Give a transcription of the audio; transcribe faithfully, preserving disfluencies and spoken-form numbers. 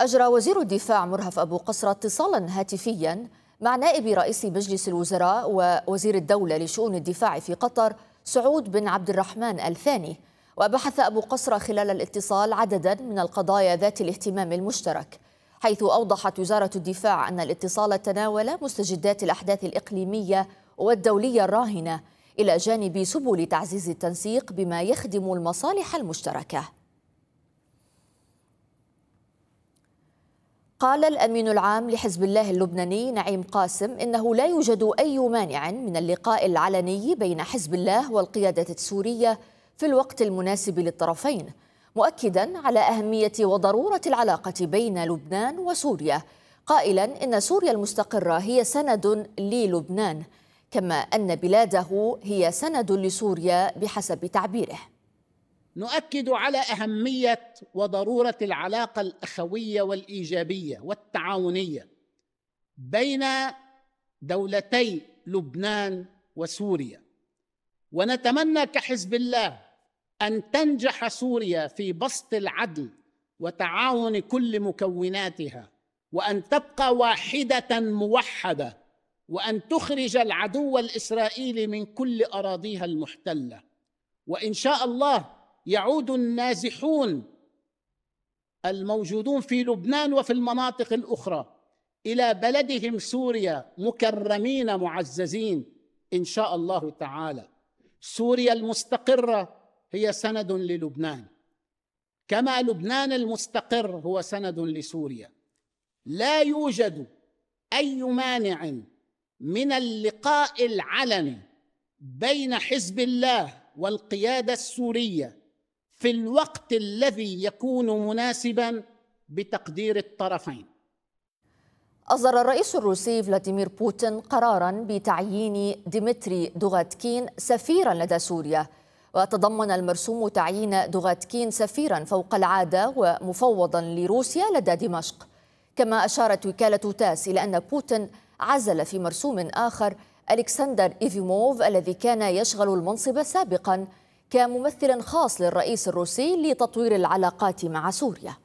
أجرى وزير الدفاع مرهف أبو قصرة اتصالا هاتفيا مع نائب رئيس مجلس الوزراء ووزير الدولة لشؤون الدفاع في قطر سعود بن عبد الرحمن الثاني. وبحث أبو قصرة خلال الاتصال عددا من القضايا ذات الاهتمام المشترك، حيث أوضحت وزارة الدفاع أن الاتصال تناول مستجدات الأحداث الإقليمية والدولية الراهنة إلى جانب سبل تعزيز التنسيق بما يخدم المصالح المشتركة. قال الأمين العام لحزب الله اللبناني نعيم قاسم إنه لا يوجد أي مانع من اللقاء العلني بين حزب الله والقيادة السورية في الوقت المناسب للطرفين، مؤكدا على أهمية وضرورة العلاقة بين لبنان وسوريا، قائلا إن سوريا المستقرة هي سند للبنان، كما أن بلاده هي سند لسوريا بحسب تعبيره. نؤكد على أهمية وضرورة العلاقة الأخوية والإيجابية والتعاونية بين دولتي لبنان وسوريا، ونتمنى كحزب الله أن تنجح سوريا في بسط العدل وتعاون كل مكوناتها، وأن تبقى واحدة موحدة، وأن تخرج العدو الإسرائيلي من كل أراضيها المحتلة. وإن شاء الله يعود النازحون الموجودون في لبنان وفي المناطق الأخرى إلى بلدهم سوريا مكرمين معززين إن شاء الله تعالى. سوريا المستقرة هي سند للبنان، كما لبنان المستقر هو سند لسوريا. لا يوجد أي مانع من اللقاء العلني بين حزب الله والقيادة السورية في الوقت الذي يكون مناسباً بتقدير الطرفين. أصدر الرئيس الروسي فلاديمير بوتين قراراً بتعيين ديمتري دوغاتكين سفيراً لدى سوريا، وتضمن المرسوم تعيين دوغاتكين سفيراً فوق العادة ومفوضاً لروسيا لدى دمشق. كما أشارت وكالة تاس إلى أن بوتين عزل في مرسوم آخر ألكسندر إيفيموف الذي كان يشغل المنصب سابقاً كممثل خاص للرئيس الروسي لتطوير العلاقات مع سوريا.